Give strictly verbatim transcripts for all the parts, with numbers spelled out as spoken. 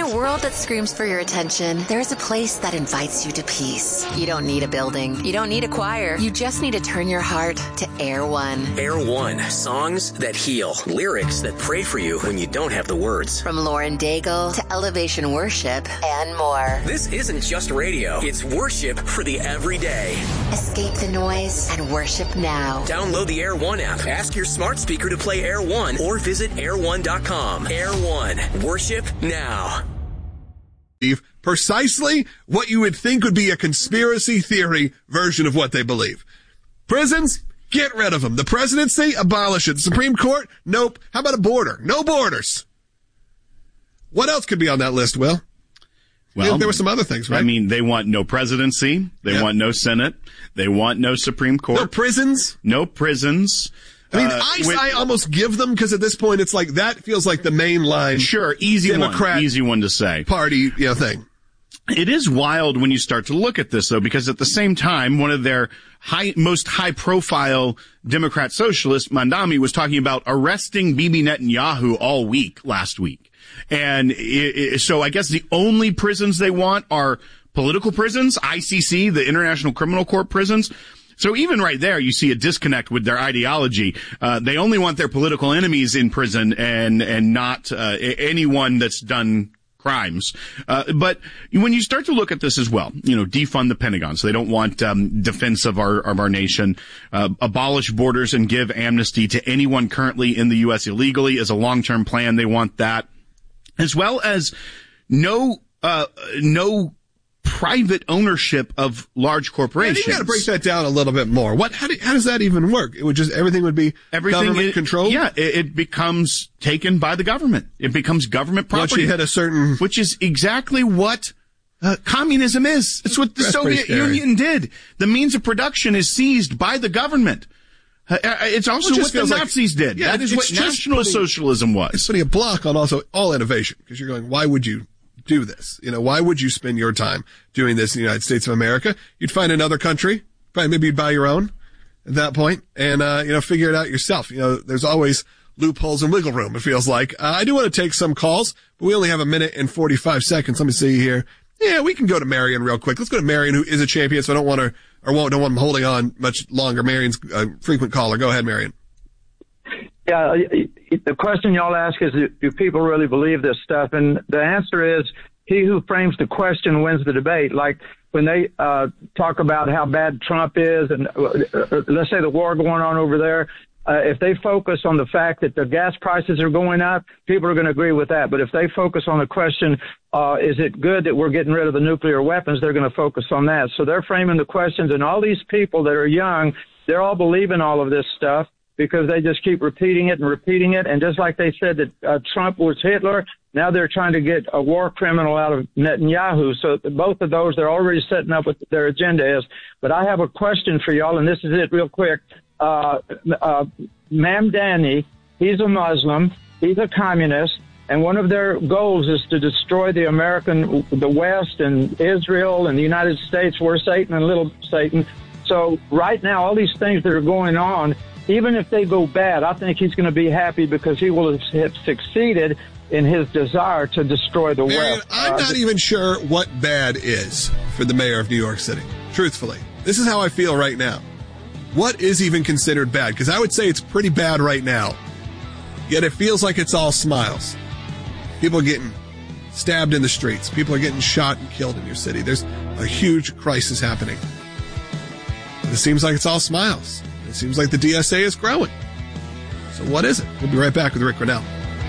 a world that screams for your attention, there's a place that invites you to peace. You don't need a building. You don't need a choir. You just need to turn your heart to Air One. Air One. Songs that heal. Lyrics that pray for you when you don't have the words. From Lauren Daigle to Elevation Worship and more. This isn't just radio. It's worship for the everyday. Escape the noise and worship now. Download the Air One app. Ask your smart speaker to play Air One or visit air one dot com. Air One. Worship now. Precisely what you would think would be a conspiracy theory version of what they believe. Prisons, get rid of them. The presidency, abolish it. The Supreme Court, nope. How about a border? No borders. What else could be on that list, Will? Well, there were some other things, right? I mean, they want no presidency. They yep. want no Senate. They want no Supreme Court. No prisons. No prisons. I mean, uh, ICE, with, I almost give them because at this point it's like that feels like the main line. Sure, easy Democrat one. Easy one to say. Party, you know, thing. It is wild when you start to look at this, though, because at the same time, one of their high, most high-profile Democrat socialists, Mandami, was talking about arresting Bibi Netanyahu all week last week. And it, it, so I guess the only prisons they want are political prisons, I C C, the International Criminal Court prisons. So even right there, you see a disconnect with their ideology. Uh, they only want their political enemies in prison and, and not, uh, anyone that's done crimes. Uh, but when you start to look at this as well, you know, defund the Pentagon. So they don't want, um, defense of our, of our nation, uh, abolish borders and give amnesty to anyone currently in the U S illegally as a long-term plan. They want that, as well as no, uh, no, private ownership of large corporations. Yeah, you got to break that down a little bit more. What? How, do, how does that even work? It would just everything would be everything government it, controlled. Yeah, it, it becomes taken by the government. It becomes government property. Once you hit a certain, which is exactly what uh, communism is. It's what the That's Soviet Union did. The means of production is seized by the government. Uh, it's also well, it what the Nazis like, did. Yeah, that is what National putting, Socialism was. It's putting a block on also all innovation because you're going, why would you do this? You know, why would you spend your time doing this in the United States of America? You'd find another country, probably maybe you'd buy your own at that point and, uh, you know, figure it out yourself. You know, there's always loopholes and wiggle room, it feels like. Uh, I do want to take some calls, but we only have a minute and forty-five seconds. Let me see here. Yeah, we can go to Marion real quick. Let's go to Marion, who is a champion, so I don't want her, or won't, don't want him holding on much longer. Marion's a frequent caller. Go ahead, Marion. Yeah, the question y'all ask is, do people really believe this stuff? And the answer is, he who frames the question wins the debate. Like when they uh talk about how bad Trump is, and uh, let's say the war going on over there, uh, if they focus on the fact that the gas prices are going up, people are going to agree with that. But if they focus on the question, uh is it good that we're getting rid of the nuclear weapons, they're going to focus on that. So they're framing the questions, and all these people that are young, they're all believing all of this stuff because they just keep repeating it and repeating it. And just like they said that uh, Trump was Hitler, now they're trying to get a war criminal out of Netanyahu. So both of those, they're already setting up what their agenda is. But I have a question for y'all, and this is it real quick. Uh, uh, Mamdani, he's a Muslim, he's a communist, and one of their goals is to destroy the American, the West and Israel and the United States. We're Satan and little Satan. So right now, all these things that are going on, even if they go bad, I think he's going to be happy because he will have succeeded in his desire to destroy the Man, West. I'm uh, not even sure what bad is for the mayor of New York City. Truthfully, this is how I feel right now. What is even considered bad? Because I would say it's pretty bad right now. Yet it feels like it's all smiles. People are getting stabbed in the streets. People are getting shot and killed in your city. There's a huge crisis happening. But it seems like it's all smiles. It seems like the D S A is growing. So what is it? We'll be right back with Rick Grinnell.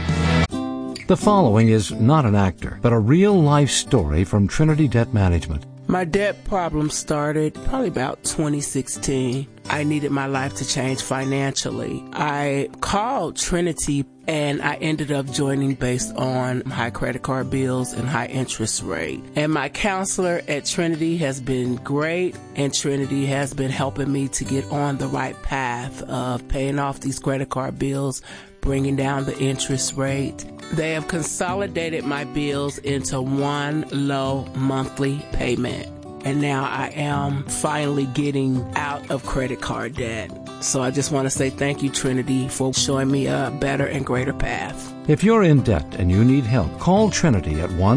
The following is not an actor, but a real-life story from Trinity Debt Management. My debt problem started probably about twenty sixteen. I needed my life to change financially. I called Trinity and I ended up joining based on high credit card bills and high interest rate. And my counselor at Trinity has been great, and Trinity has been helping me to get on the right path of paying off these credit card bills, bringing down the interest rate. They have consolidated my bills into one low monthly payment. And now I am finally getting out of credit card debt. So I just want to say thank you, Trinity, for showing me a better and greater path. If you're in debt and you need help, call Trinity at one